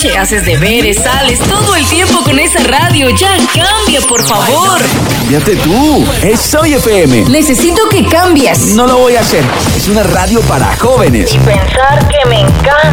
que haces deberes, sales todo el tiempo con esa radio. Ya cambia, por favor. Cámbiate tú. Es Soy FM. Necesito que cambies. No lo voy a hacer. Es una radio para jóvenes. Y pensar que me encanta